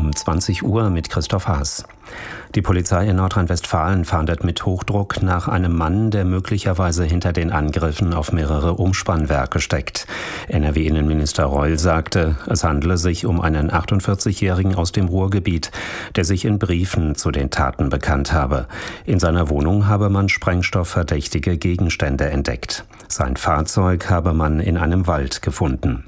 um 20 Uhr mit Christoph Haas. Die Polizei in Nordrhein-Westfalen fahndet mit Hochdruck nach einem Mann, der möglicherweise hinter den Angriffen auf mehrere Umspannwerke steckt. NRW-Innenminister Reul sagte, es handele sich um einen 48-Jährigen aus dem Ruhrgebiet, der sich in Briefen zu den Taten bekannt habe. In seiner Wohnung habe man sprengstoffverdächtige Gegenstände entdeckt. Sein Fahrzeug habe man in einem Wald gefunden.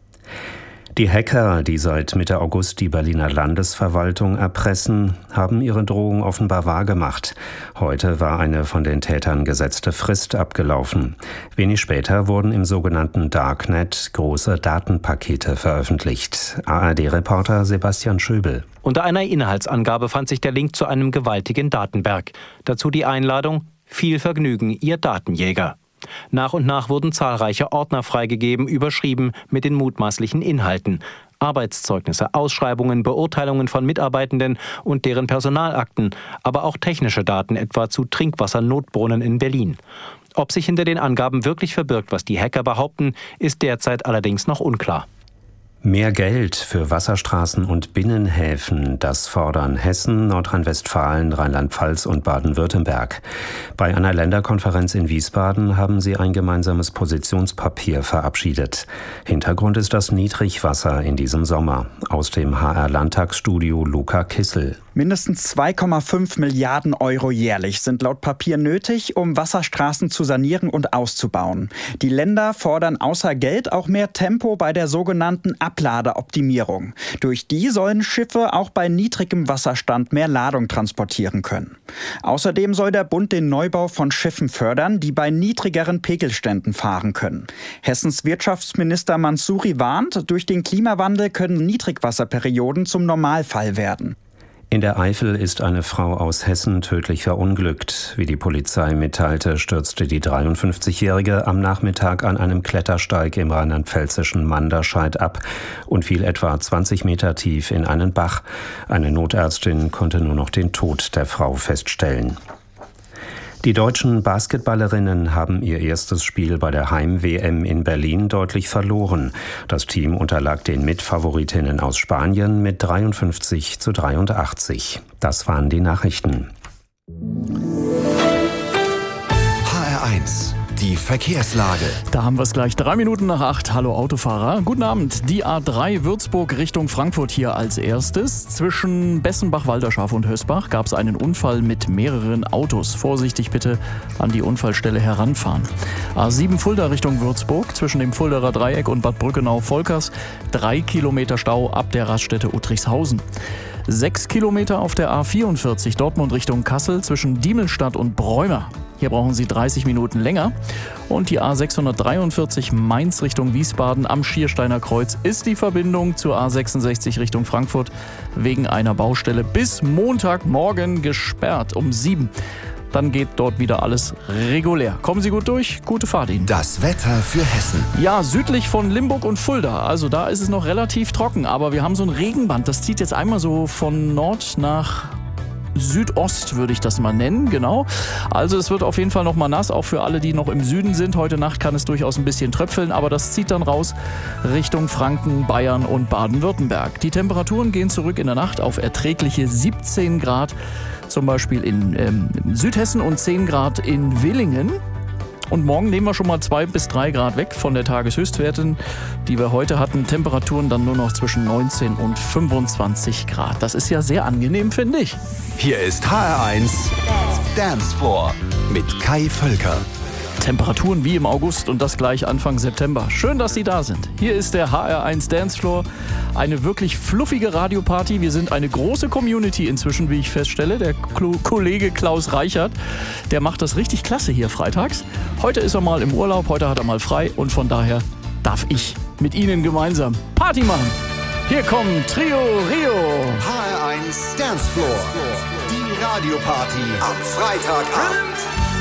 Die Hacker, die seit Mitte August die Berliner Landesverwaltung erpressen, haben ihre Drohung offenbar wahrgemacht. Heute war eine von den Tätern gesetzte Frist abgelaufen. Wenig später wurden im sogenannten Darknet große Datenpakete veröffentlicht. ARD-Reporter Sebastian Schöbel. Unter einer Inhaltsangabe fand sich der Link zu einem gewaltigen Datenberg. Dazu die Einladung: Viel Vergnügen, Ihr Datenjäger. Nach und nach wurden zahlreiche Ordner freigegeben, überschrieben mit den mutmaßlichen Inhalten. Arbeitszeugnisse, Ausschreibungen, Beurteilungen von Mitarbeitenden und deren Personalakten, aber auch technische Daten, etwa zu Trinkwassernotbrunnen in Berlin. Ob sich hinter den Angaben wirklich verbirgt, was die Hacker behaupten, ist derzeit allerdings noch unklar. Mehr Geld für Wasserstraßen und Binnenhäfen, das fordern Hessen, Nordrhein-Westfalen, Rheinland-Pfalz und Baden-Württemberg. Bei einer Länderkonferenz in Wiesbaden haben sie ein gemeinsames Positionspapier verabschiedet. Hintergrund ist das Niedrigwasser in diesem Sommer. Aus dem HR-Landtagsstudio Luca Kissel. Mindestens 2,5 Milliarden Euro jährlich sind laut Papier nötig, um Wasserstraßen zu sanieren und auszubauen. Die Länder fordern außer Geld auch mehr Tempo bei der sogenannten Abladeoptimierung. Durch die sollen Schiffe auch bei niedrigem Wasserstand mehr Ladung transportieren können. Außerdem soll der Bund den Neubau von Schiffen fördern, die bei niedrigeren Pegelständen fahren können. Hessens Wirtschaftsminister Mansouri warnt, durch den Klimawandel können Niedrigwasserperioden zum Normalfall werden. In der Eifel ist eine Frau aus Hessen tödlich verunglückt. Wie die Polizei mitteilte, stürzte die 53-Jährige am Nachmittag an einem Klettersteig im rheinland-pfälzischen Manderscheid ab und fiel etwa 20 Meter tief in einen Bach. Eine Notärztin konnte nur noch den Tod der Frau feststellen. Die deutschen Basketballerinnen haben ihr erstes Spiel bei der Heim-WM in Berlin deutlich verloren. Das Team unterlag den Mitfavoritinnen aus Spanien mit 53:83. Das waren die Nachrichten. HR1, die Verkehrslage. Da haben wir es gleich 8:03. Hallo Autofahrer. Guten Abend. Die A3 Würzburg Richtung Frankfurt hier als erstes. Zwischen Bessenbach-Walderschaft und Hösbach gab es einen Unfall mit mehreren Autos. Vorsichtig bitte an die Unfallstelle heranfahren. A7 Fulda Richtung Würzburg zwischen dem Fulderer Dreieck und Bad Brückenau-Volkers 3 Kilometer Stau ab der Raststätte Uttrichshausen. 6 Kilometer auf der A44 Dortmund Richtung Kassel zwischen Diemelstadt und Bräumer. Hier brauchen Sie 30 Minuten länger. Und die A643 Mainz Richtung Wiesbaden am Schiersteiner Kreuz ist die Verbindung zur A66 Richtung Frankfurt wegen einer Baustelle bis Montagmorgen gesperrt um 7. Dann geht dort wieder alles regulär. Kommen Sie gut durch, gute Fahrt Ihnen. Das Wetter für Hessen. Ja, südlich von Limburg und Fulda. Also da ist es noch relativ trocken. Aber wir haben so ein Regenband. Das zieht jetzt einmal so von Nord nach Südost, würde ich das mal nennen, genau. Also es wird auf jeden Fall noch mal nass, auch für alle, die noch im Süden sind. Heute Nacht kann es durchaus ein bisschen tröpfeln, aber das zieht dann raus Richtung Franken, Bayern und Baden-Württemberg. Die Temperaturen gehen zurück in der Nacht auf erträgliche 17 Grad, zum Beispiel in Südhessen und 10 Grad in Willingen. Und morgen nehmen wir schon mal 2 bis 3 Grad weg von der Tageshöchstwerten, die wir heute hatten. Temperaturen dann nur noch zwischen 19 und 25 Grad. Das ist ja sehr angenehm, finde ich. Hier ist HR1 Dance Floor mit Kai Völker. Temperaturen wie im August und das gleich Anfang September. Schön, dass Sie da sind. Hier ist der HR1 Dance Floor. Eine wirklich fluffige Radioparty. Wir sind eine große Community inzwischen, wie ich feststelle. Der Kollege Klaus Reichert, der macht das richtig klasse hier freitags. Heute ist er mal im Urlaub, heute hat er mal frei und von daher darf ich mit Ihnen gemeinsam Party machen. Hier kommt Trio Rio. HR1 Dance Floor. Die Radioparty am Freitagabend.